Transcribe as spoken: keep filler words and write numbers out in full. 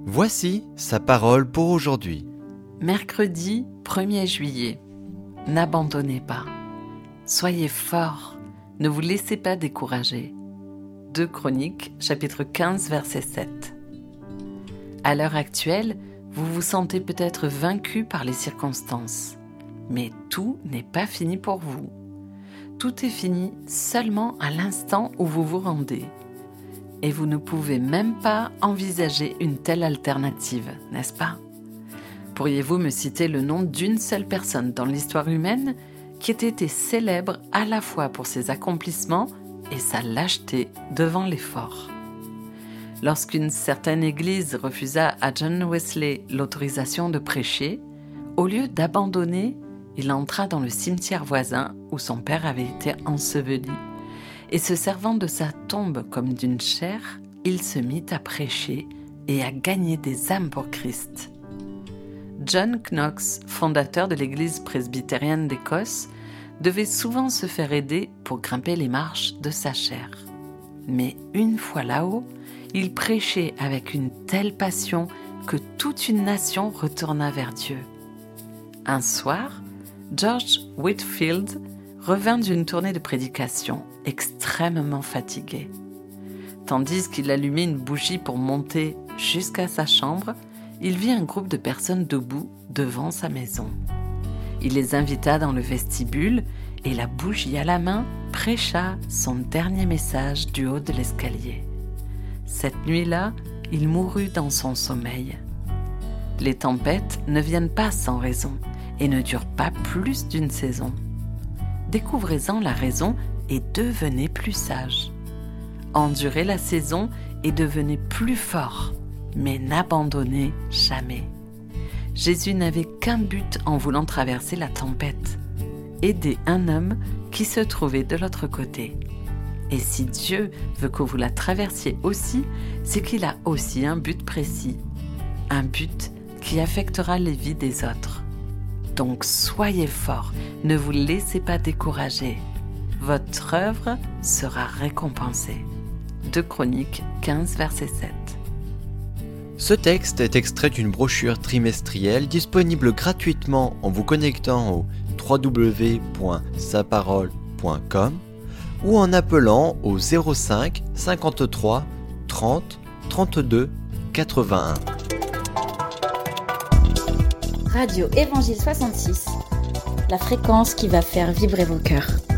Voici sa parole pour aujourd'hui. Mercredi premier juillet. N'abandonnez pas. Soyez forts. Ne vous laissez pas décourager. deux Chroniques, chapitre quinze, verset sept. À l'heure actuelle, vous vous sentez peut-être vaincu par les circonstances. Mais tout n'est pas fini pour vous. Tout est fini seulement à l'instant où vous vous rendez. Et vous ne pouvez même pas envisager une telle alternative, n'est-ce pas ? Pourriez-vous me citer le nom d'une seule personne dans l'histoire humaine qui ait été célèbre à la fois pour ses accomplissements et sa lâcheté devant l'effort ? Lorsqu'une certaine église refusa à John Wesley l'autorisation de prêcher, au lieu d'abandonner, il entra dans le cimetière voisin où son père avait été enseveli. Et se servant de sa tombe comme d'une chaire, il se mit à prêcher et à gagner des âmes pour Christ. John Knox, fondateur de l'église presbytérienne d'Écosse, devait souvent se faire aider pour grimper les marches de sa chaire. Mais une fois là-haut, il prêchait avec une telle passion que toute une nation retourna vers Dieu. Un soir, George Whitefield revint d'une tournée de prédication, extrêmement fatigué. Tandis qu'il allumait une bougie pour monter jusqu'à sa chambre, il vit un groupe de personnes debout devant sa maison. Il les invita dans le vestibule et, la bougie à la main, prêcha son dernier message du haut de l'escalier. Cette nuit-là, il mourut dans son sommeil. Les tempêtes ne viennent pas sans raison et ne durent pas plus d'une saison. Découvrez-en la raison et devenez plus sage. Endurez la saison et devenez plus fort, mais n'abandonnez jamais. Jésus n'avait qu'un but en voulant traverser la tempête, aider un homme qui se trouvait de l'autre côté. Et si Dieu veut que vous la traversiez aussi, c'est qu'il a aussi un but précis, un but qui affectera les vies des autres. Donc soyez forts, ne vous laissez pas décourager. Votre œuvre sera récompensée. deux Chroniques quinze, verset sept. Ce texte est extrait d'une brochure trimestrielle disponible gratuitement en vous connectant au w w w point sa parole point com ou en appelant au zéro cinq cinquante-trois trente trente-deux quatre-vingt-un. Radio Évangile soixante-six, la fréquence qui va faire vibrer vos cœurs.